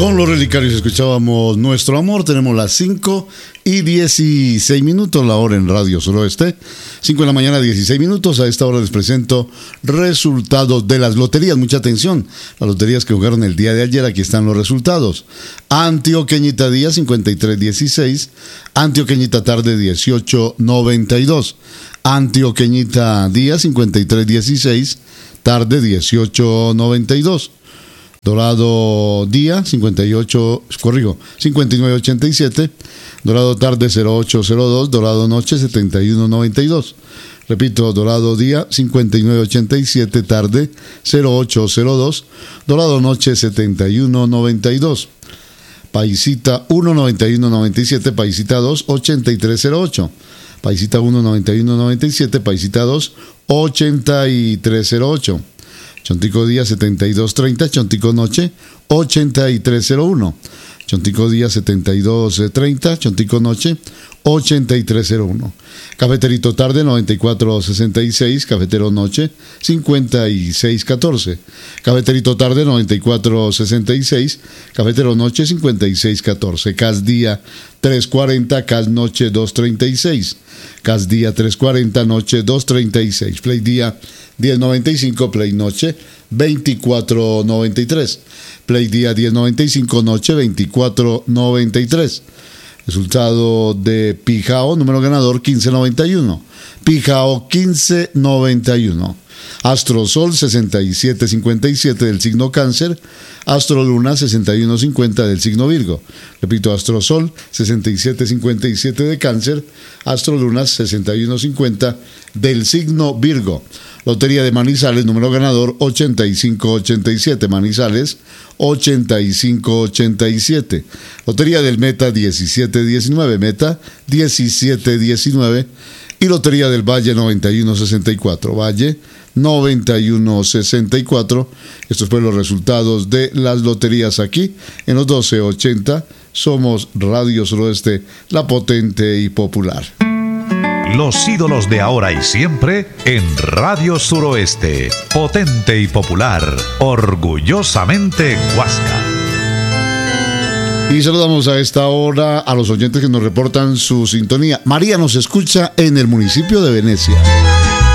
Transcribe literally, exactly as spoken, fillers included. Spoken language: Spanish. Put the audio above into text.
Con los relicarios escuchábamos Nuestro Amor. Tenemos las cinco y dieciséis minutos, la hora en Radio Suroeste. cinco de la mañana, dieciséis minutos. A esta hora les presento resultados de las loterías. Mucha atención, las loterías que jugaron el día de ayer. Aquí están los resultados. Antioqueñita Día cincuenta y tres dieciséis, Antioqueñita Tarde dieciocho noventa y dos, Antioqueñita Día cincuenta y tres dieciséis, Tarde dieciocho noventa y dos. Dorado Día cincuenta y ocho, corrijo, cincuenta y nueve ochenta y siete, Dorado Tarde cero ocho cero dos, Dorado Noche setenta y uno noventa y dos. Repito, Dorado Día cincuenta y nueve ochenta y siete, Tarde cero ocho cero dos, Dorado Noche setenta y uno noventa y dos. Paisita uno noventa y uno noventa y siete, Paisita dos ochenta y tres cero ocho, Paisita uno noventa y uno noventa y siete, Paisita dos ochenta y tres cero ocho. Chontico Día setenta y dos treinta, Chontico Noche ochenta y tres cero uno, Chontico Día setenta y dos treinta, Chontico Noche ochenta y tres cero uno. Cafeterito Tarde noventa y cuatro sesenta y seis, Cafetero Noche cincuenta y seis catorce, Cafeterito Tarde noventa y cuatro sesenta y seis, Cafetero Noche cincuenta y seis catorce. Cas Día tres cuarenta, Cas Noche dos treinta y seis, Cas Día tres cuarenta, Noche dos treinta y seis. Play Día diez noventa y cinco, Play Noche veinticuatro noventa y tres, Play Día diez noventa y cinco, Noche veinticuatro noventa y tres. Resultado de Pijao, número ganador quince noventa y uno, Pijao quince noventa y uno. Astrosol sesenta y siete cincuenta y siete del signo Cáncer, Astroluna sesenta y uno cincuenta del signo Virgo. Repito, Astrosol sesenta y siete cincuenta y siete de Cáncer, Astroluna sesenta y uno cincuenta del signo Virgo. Lotería de Manizales, número ganador ochenta y cinco ochenta y siete, Manizales ochenta y cinco ochenta y siete. Lotería del Meta diecisiete diecinueve, Meta diecisiete diecinueve. Y Lotería del Valle noventa y uno sesenta y cuatro, Valle noventa y uno sesenta y cuatro. Estos fueron los resultados de las loterías aquí en los doce ochenta. Somos Radio Suroeste, la potente y popular. Los ídolos de ahora y siempre en Radio Suroeste, potente y popular, orgullosamente Huasca. Y saludamos a esta hora a los oyentes que nos reportan su sintonía. María nos escucha en el municipio de Venecia.